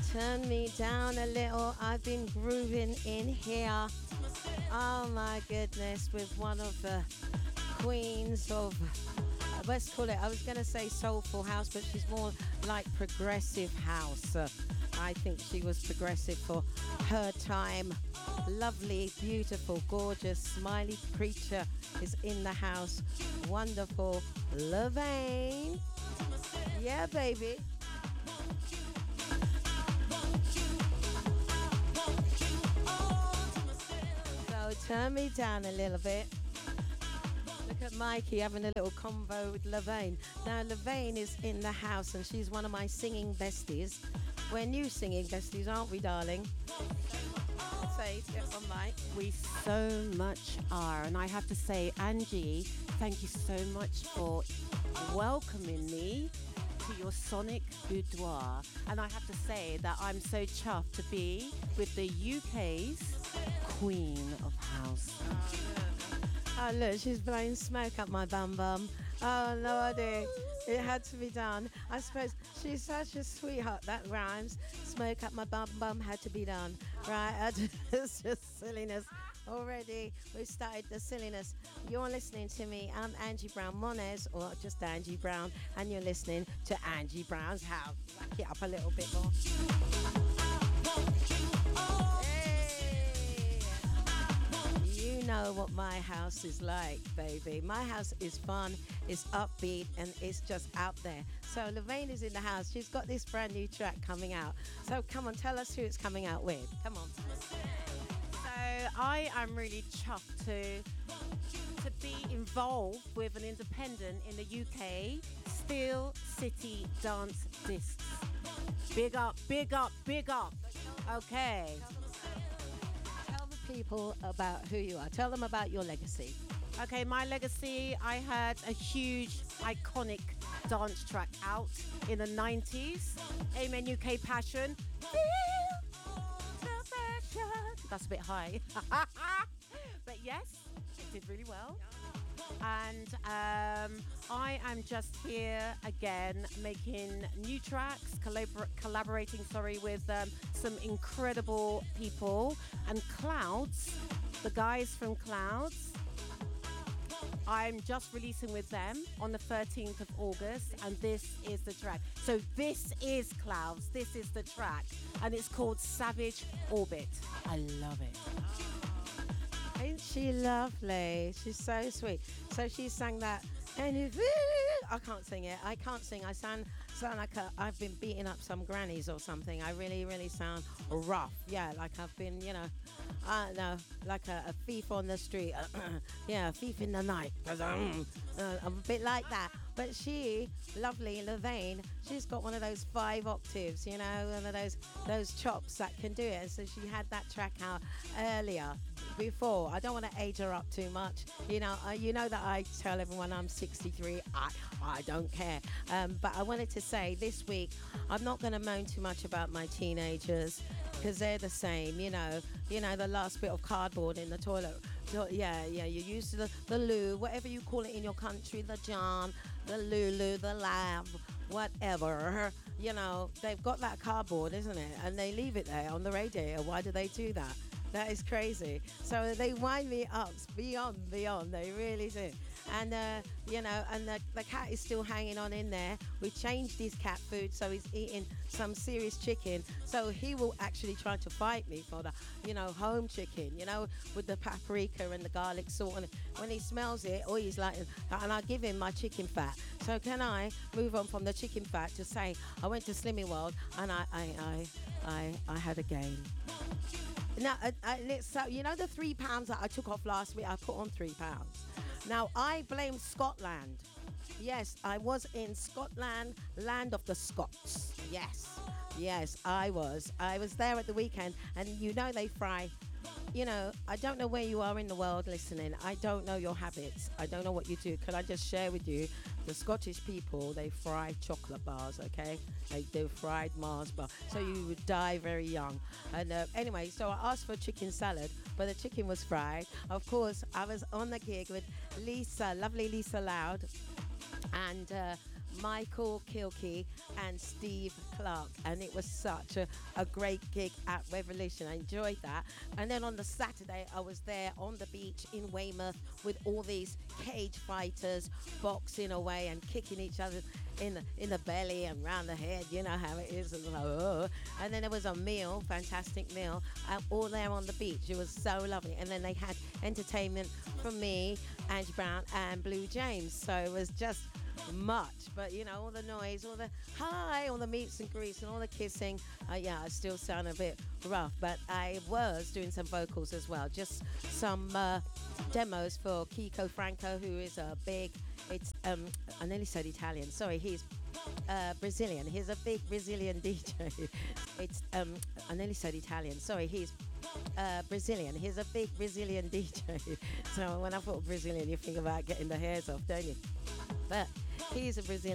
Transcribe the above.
Turn me down a little. I've been grooving in here. Oh my goodness, with one of the queens of, let's call it, I was going to say soulful house, but she's more like progressive house. I think she was progressive for her time. Lovely, beautiful, gorgeous, smiley creature is in the house. Wonderful. Levain. Yeah, baby. So turn me down a little bit. Look at Mikey having a little convo with Levain. Now, Levain is in the house and she's one of my singing besties. We're new singing besties, aren't we, darling? Say, get on mic. We so much are. And I have to say, Angie, thank you so much for welcoming me to your sonic boudoir. And I have to say that I'm so chuffed to be with the UK's Queen of House. Oh, look, she's blowing smoke up my bum bum. Oh, Lordy. It had to be done. I suppose she's such a sweetheart. That rhymes. Smoke up my bum bum had to be done. Right? It's just silliness. Already, we've started the silliness. You're listening to me. I'm Angie Brown Monez, or just Angie Brown, and you're listening to Angie Brown's House. Back it up a little bit more. You know what my house is like, baby. My house is fun, it's upbeat, and it's just out there. So Levain is in the house. She's got this brand new track coming out. So come on, tell us who it's coming out with. Come on. So I am really chuffed to be involved with an independent in the UK, Steel City Dance Discs. Big up, big up, big up. Okay. Tell the people about who you are. Tell them about your legacy. Okay, my legacy, I had a huge, iconic dance track out in the 90s. Amen UK Passion. That's a bit high. But yes, it did really well. And I am just here again making new tracks, collaborating with some incredible people. And Clouds, the guys from Clouds, I'm just releasing with them on the 13th of August, and this is the track. So this is Clouds, this is the track, and it's called Savage Orbit. I love it. Ain't she lovely? She's so sweet. So she sang that, and I can't sing it. I can't sing. I sound like I've been beating up some grannies or something. I really, really sound rough. Yeah, like I've been, I don't know, like a thief on the street. Yeah, a thief in the night. Because I'm a bit like that. But she, lovely Levain, she's got one of those 5 octaves, one of those chops that can do it. And so she had that track out earlier. Before, I don't want to age her up too much. You know that I tell everyone I'm 63. I don't care. But I wanted to say this week, I'm not going to moan too much about my teenagers because they're the same. The last bit of cardboard in the toilet. Yeah. You use the loo, whatever you call it in your country, the John, the Lulu, the Lab, whatever. They've got that cardboard, isn't it? And they leave it there on the radiator. Why do they do that? That is crazy. So they wind me up beyond. They really do. And, and the cat is still hanging on in there. We changed his cat food, so he's eating some serious chicken. So he will actually try to fight me for the, home chicken, with the paprika and the garlic salt. And when he smells it, he's like, and I give him my chicken fat. So can I move on from the chicken fat to say, I went to Slimming World and I had a gain. Now, so the 3 pounds that I took off last week, I put on 3 pounds. Now, I blame Scotland. Yes, I was in Scotland, land of the Scots. Yes, I was. I was there at the weekend, and they fry. I don't know where you are in the world listening. I don't know your habits. I don't know what you do. Can I just share with you? The Scottish people, they fry chocolate bars, okay? They do fried Mars bar. So you would die very young. And anyway, so I asked for chicken salad, but the chicken was fried. Of course, I was on the gig with Lisa, lovely Lisa Loud, and Michael Kilkey and Steve Clark, and it was such a great gig at Revolution. I enjoyed that. And then on the Saturday, I was there on the beach in Weymouth with all these cage fighters boxing away and kicking each other in the belly and round the head. You know how it is. And then there was a meal, fantastic meal, all there on the beach. It was so lovely. And then they had entertainment from me, Angie Brown, and Blue James. So it was just much, but you know, all the noise, all the hi, all the meets and greets and all the kissing. Yeah, I still sound a bit rough, but I was doing some vocals as well, just some demos for Kiko Franco, who is a big, I nearly said Italian, sorry, he's Brazilian. He's a big Brazilian DJ. I nearly said Italian, sorry, he's Brazilian. He's a big Brazilian DJ. So when I thought Brazilian, you think about getting the hairs off, don't you? But he's a Brazilian